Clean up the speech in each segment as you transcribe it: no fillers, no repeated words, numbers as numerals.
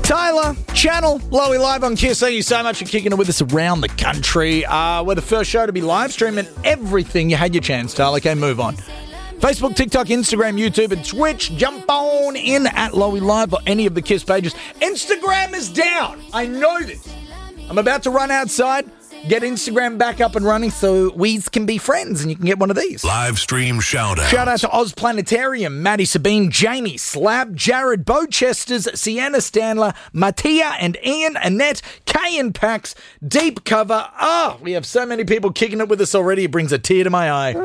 Tyler, Channel, Lowy Live on Kiss. Thank you so much for kicking it with us around the country. We're the first show to be live streaming everything. You had your chance, Tyler. Okay, move on. Facebook, TikTok, Instagram, YouTube, and Twitch. Jump on in at Lowy Live or any of the Kiss pages. Instagram is down. I know this. I'm about to run outside, get Instagram back up and running so we can be friends and you can get one of these. Live stream shout out. Shout out to Oz Planetarium, Maddie Sabine, Jamie, Slab, Jared, Bochesters, Sienna Stanler, Mattia and Ian, Annette, Kay and Pax, Deep Cover. We have so many people kicking it with us already. It brings a tear to my eye.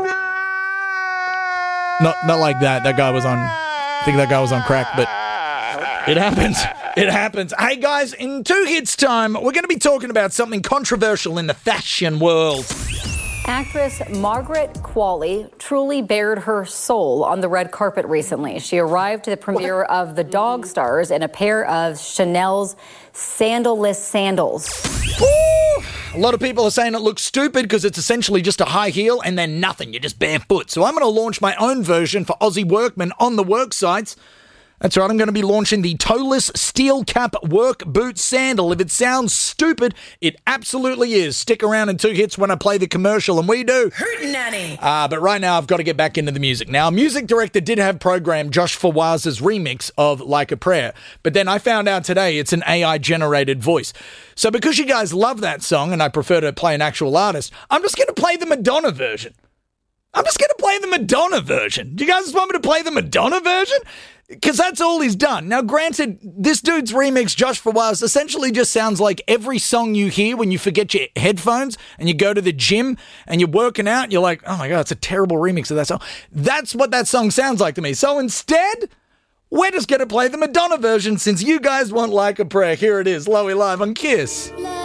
Not like that. That guy was on, I think that guy was on crack, but it happens. It happens. Hey, guys, in 2 hits time, we're going to be talking about something controversial in the fashion world. Actress Margaret Qualley truly bared her soul on the red carpet recently. She arrived to the premiere of The Dog Stars in a pair of Chanel's sandalless sandals. Ooh, a lot of people are saying it looks stupid because it's essentially just a high heel and then nothing. You're just barefoot. So I'm going to launch my own version for Aussie workmen on the work sites. That's right, I'm going to be launching the toeless steel cap work boot sandal. If it sounds stupid, it absolutely is. Stick around in 2 hits when I play the commercial, and we do. Hurtin' Nanny. But right now, I've got to get back into the music. Now, music director did have programmed Josh Fawaz's remix of Like a Prayer, but then I found out today it's an AI-generated voice. So because you guys love that song, and I prefer to play an actual artist, I'm just going to play the Madonna version. Do you guys want me to play the Madonna version? Because that's all he's done. Now, granted, this dude's remix, Josh Fawaz, essentially just sounds like every song you hear when you forget your headphones and you go to the gym and you're working out and you're like, oh my God, it's a terrible remix of that song. That's what that song sounds like to me. So instead, we're just going to play the Madonna version since you guys want Like a Prayer. Here it is, Lowy Live on Kiss.